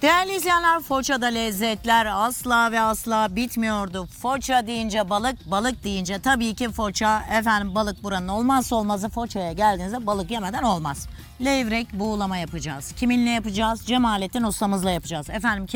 Değerli izleyenler, Foça'da lezzetler asla ve asla bitmiyordu. Foça deyince balık, balık deyince tabii ki Foça. Efendim balık buranın olmazsa olmazı. Foça'ya geldiğinizde balık yemeden olmaz. Levrek buğulama yapacağız. Kiminle yapacağız? Cemalettin ustamızla yapacağız. Efendim